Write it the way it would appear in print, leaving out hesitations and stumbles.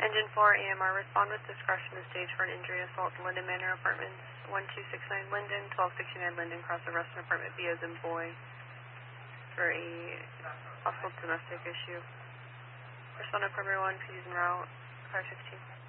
Engine 4, AMR, respond with discretion to stage for an injury assault in Linden Manor Apartments, 1269 Linden, 1269 Linden, cross the Rustin Apartment, B as in boy, for a possible domestic issue. Respondent primary 1, please en route, 515.